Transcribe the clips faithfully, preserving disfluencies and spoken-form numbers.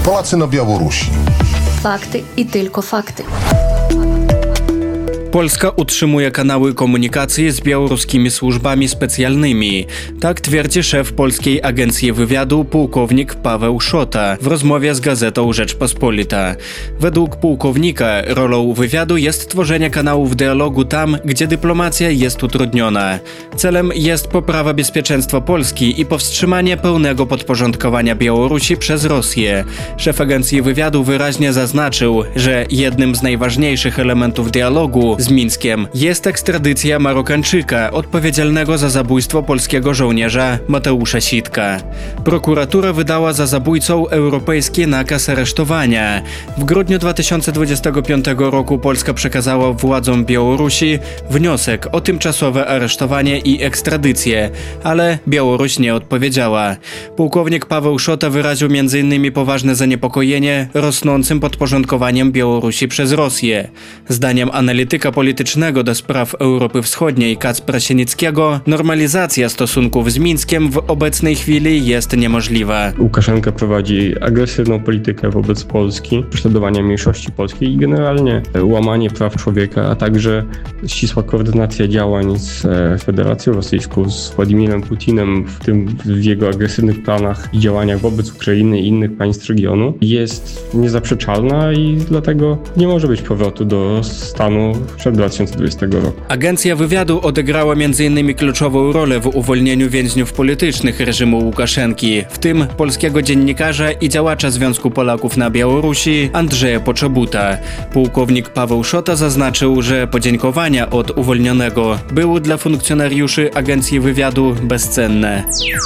Polacy na Białorusi. Fakty i tylko fakty. Polska utrzymuje kanały komunikacji z białoruskimi służbami specjalnymi. Tak twierdzi szef Polskiej Agencji Wywiadu pułkownik Paweł Szota w rozmowie z gazetą Rzeczpospolita. Według pułkownika rolą wywiadu jest tworzenie kanałów dialogu tam, gdzie dyplomacja jest utrudniona. Celem jest poprawa bezpieczeństwa Polski i powstrzymanie pełnego podporządkowania Białorusi przez Rosję. Szef Agencji Wywiadu wyraźnie zaznaczył, że jednym z najważniejszych elementów dialogu z Mińskiem jest ekstradycja Marokańczyka odpowiedzialnego za zabójstwo polskiego żołnierza Mateusza Sitka. Prokuratura wydała za zabójcą europejski nakaz aresztowania. W grudniu dwa tysiące dwudziestego piątego roku Polska przekazała władzom Białorusi wniosek o tymczasowe aresztowanie i ekstradycję, ale Białoruś nie odpowiedziała. Pułkownik Paweł Szota wyraził między innymi poważne zaniepokojenie rosnącym podporządkowaniem Białorusi przez Rosję. Zdaniem analityka politycznego do spraw Europy Wschodniej Kacpra Sienickiego, normalizacja stosunków z Mińskiem w obecnej chwili jest niemożliwa. Łukaszenka prowadzi agresywną politykę wobec Polski, prześladowania mniejszości polskiej i generalnie łamanie praw człowieka, a także ścisła koordynacja działań z Federacją Rosyjską, z Władimirem Putinem, w tym w jego agresywnych planach i działaniach wobec Ukrainy i innych państw regionu, jest niezaprzeczalna i dlatego nie może być powrotu do stanu przed dwa tysiące dwudziestego roku. Agencja Wywiadu odegrała między innymi kluczową rolę w uwolnieniu więźniów politycznych reżimu Łukaszenki, w tym polskiego dziennikarza i działacza Związku Polaków na Białorusi Andrzeja Poczobuta. Pułkownik Paweł Szota zaznaczył, że podziękowania od uwolnionego były dla funkcjonariuszy Agencji Wywiadu bezcenne.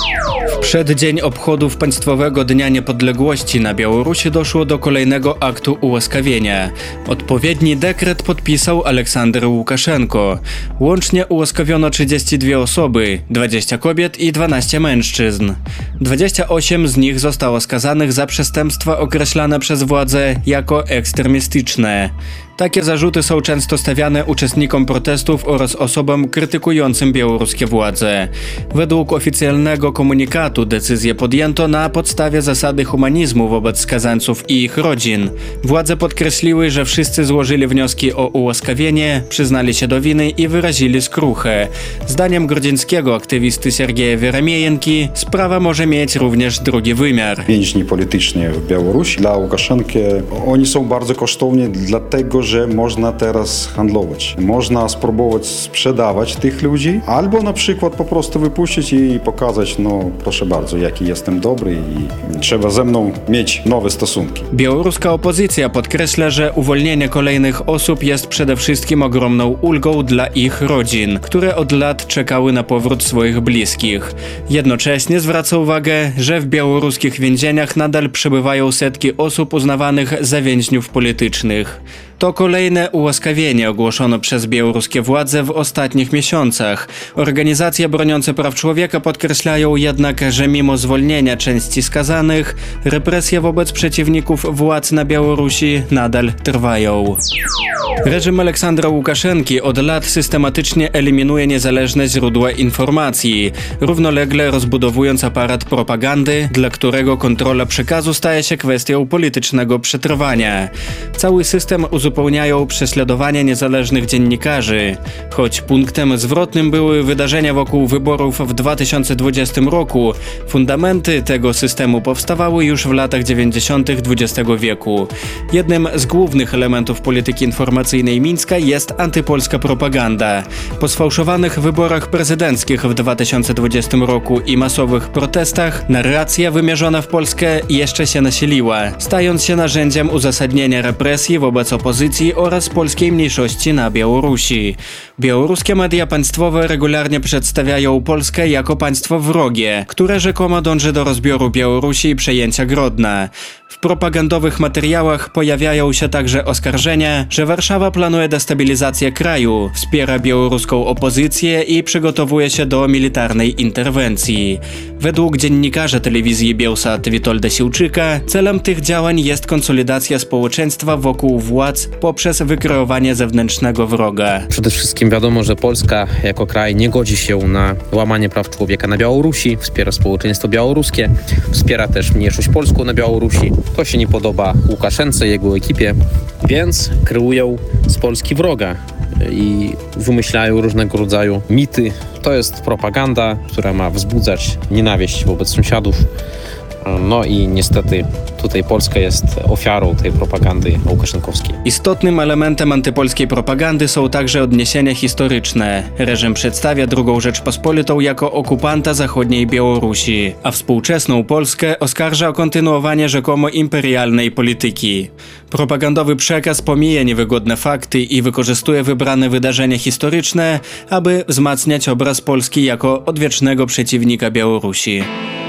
W przeddzień obchodów Państwowego Dnia Niepodległości na Białorusi doszło do kolejnego aktu ułaskawienia. Odpowiedni dekret podpisał Aleksander Łukaszenko. Łącznie ułaskawiono trzydzieści dwie osoby, dwadzieścia kobiet i dwanaście mężczyzn. dwadzieścia osiem z nich zostało skazanych za przestępstwa określane przez władze jako ekstremistyczne. Takie zarzuty są często stawiane uczestnikom protestów oraz osobom krytykującym białoruskie władze. Według oficjalnego komunikatu decyzję podjęto na podstawie zasady humanizmu wobec skazańców i ich rodzin. Władze podkreśliły, że wszyscy złożyli wnioski o ułaskawienie, przyznali się do winy i wyrazili skruchę. Zdaniem grodzieńskiego aktywisty Sergeja Wieramiejenki sprawa może mieć również drugi wymiar. Więźni polityczni w Białorusi dla Łukaszenki, oni są bardzo kosztowni dlatego, że można teraz handlować. Można spróbować sprzedawać tych ludzi, albo na przykład po prostu wypuścić i pokazać, no proszę bardzo, jaki jestem dobry i trzeba ze mną mieć nowe stosunki. Białoruska opozycja podkreśla, że uwolnienie kolejnych osób jest przede wszystkim ogromną ulgą dla ich rodzin, które od lat czekały na powrót swoich bliskich. Jednocześnie zwraca uwagę, że w białoruskich więzieniach nadal przebywają setki osób uznawanych za więźniów politycznych. To kolejne ułaskawienie ogłoszono przez białoruskie władze w ostatnich miesiącach. Organizacje broniące praw człowieka podkreślają jednak, że mimo zwolnienia części skazanych, represje wobec przeciwników władz na Białorusi nadal trwają. Reżim Aleksandra Łukaszenki od lat systematycznie eliminuje niezależne źródła informacji, równolegle rozbudowując aparat propagandy, dla którego kontrola przekazu staje się kwestią politycznego przetrwania. Cały system uzupełniają prześladowania niezależnych dziennikarzy. Choć punktem zwrotnym były wydarzenia wokół wyborów w dwa tysiące dwudziestym roku, fundamenty tego systemu powstawały już w latach dziewięćdziesiątych dwudziestego wieku. Jednym z głównych elementów polityki informacyjnej Mińska jest antypolska propaganda. Po sfałszowanych wyborach prezydenckich w dwa tysiące dwudziestym roku i masowych protestach narracja wymierzona w Polskę jeszcze się nasiliła, stając się narzędziem uzasadnienia represji wobec opozycji oraz polskiej mniejszości na Białorusi. Białoruskie media państwowe regularnie przedstawiają Polskę jako państwo wrogie, które rzekomo dąży do rozbioru Białorusi i przejęcia Grodna. W propagandowych materiałach pojawiają się także oskarżenia, że Warszawa planuje destabilizację kraju, wspiera białoruską opozycję i przygotowuje się do militarnej interwencji. Według dziennikarza telewizji Bielsat Witolda Siłczyka celem tych działań jest konsolidacja społeczeństwa wokół władz poprzez wykreowanie zewnętrznego wroga. Przede wszystkim wiadomo, że Polska jako kraj nie godzi się na łamanie praw człowieka na Białorusi, wspiera społeczeństwo białoruskie, wspiera też mniejszość polską na Białorusi. To się nie podoba Łukaszence i jego ekipie, więc kreują z Polski wroga i wymyślają różnego rodzaju mity. To jest propaganda, która ma wzbudzać nienawiść wobec sąsiadów. No i niestety tutaj Polska jest ofiarą tej propagandy łukaszenkowskiej. Istotnym elementem antypolskiej propagandy są także odniesienia historyczne. Reżim przedstawia drugą Rzeczpospolitą jako okupanta zachodniej Białorusi, a współczesną Polskę oskarża o kontynuowanie rzekomo imperialnej polityki. Propagandowy przekaz pomija niewygodne fakty i wykorzystuje wybrane wydarzenia historyczne, aby wzmacniać obraz Polski jako odwiecznego przeciwnika Białorusi.